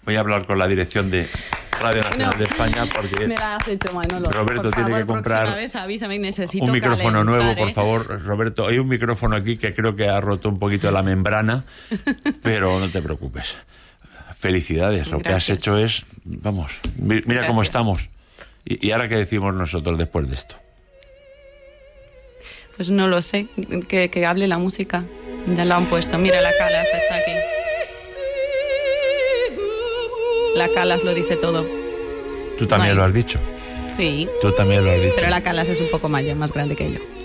Voy a hablar con la dirección de Radio Nacional de España porque me la has hecho, Manolo. Roberto por tiene favor, que comprar próxima vez avísame, necesito un micrófono calentar, nuevo, por favor, Roberto. Hay un micrófono aquí que creo que ha roto un poquito la membrana, pero no te preocupes. Felicidades, lo que has hecho es, vamos, mira cómo estamos. ¿Y ahora qué decimos nosotros después de esto? Pues no lo sé, que hable la música. Ya lo han puesto, mira, la Calas está aquí. La Calas lo dice todo. Tú también lo has dicho. Sí. Tú también lo has dicho. Pero la Calas es un poco más grande que yo.